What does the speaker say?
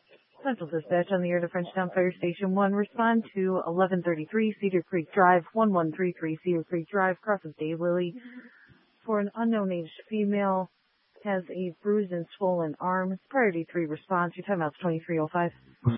Central Dispatch on the air to Frenchtown Fire Station 1. Respond to 1133 Cedar Creek Drive, 1133 Cedar Creek Drive, cross of Daylily. For an unknown aged female, has a bruised and swollen arm. Priority 3 response. Your timeout's 23:05.